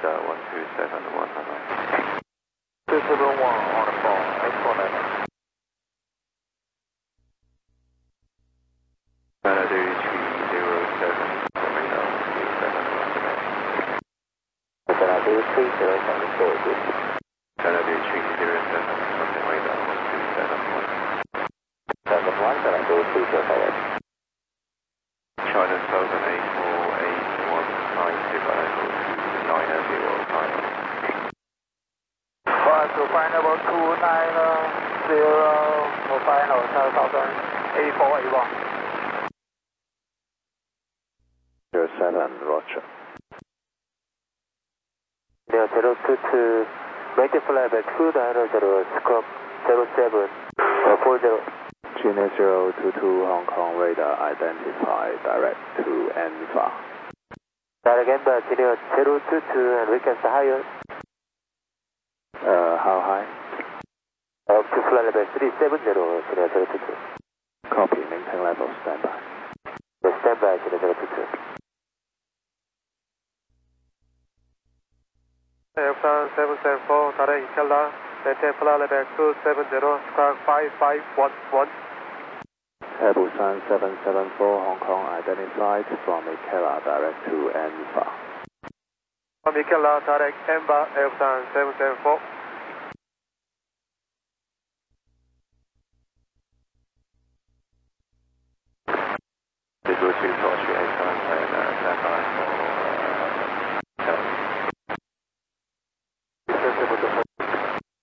radar 127 271 on the phone, X49. Canada 307 from radar 127 Canada 307 on the phone. Canada 307 from the radar 127 71, Canada 307. China Southern 8481 level 290 final. To find level 290 for final 8481. 07 Roger. Yeah, 022, make a fly back 290 squawk 07 40. China 022 Hong Kong radar identify direct to Alpha. Direct Alpha, China 022 and request higher. How high? Up to flight level 370, China 022. Copy, maintain level, standby. The standby, China 022. Aircraft 774, direct Kela, maintain flight level 270, squawk 5511. Air Busan 774 Hong Kong identified from Ikela direct to Alpha. From Ikela, direct Alpha, Air Busan 774.